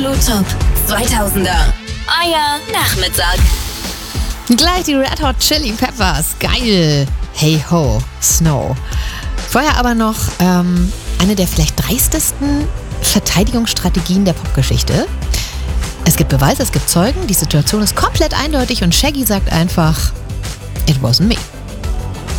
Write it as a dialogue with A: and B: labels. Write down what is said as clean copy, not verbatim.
A: Absolut Top 2000er. Euer Nachmittag.
B: Gleich die Red Hot Chili Peppers. Geil. Hey ho, Snow. Vorher aber noch eine der vielleicht dreistesten Verteidigungsstrategien der Popgeschichte. Es gibt Beweise, es gibt Zeugen, die Situation ist komplett eindeutig und Shaggy sagt einfach, it wasn't me.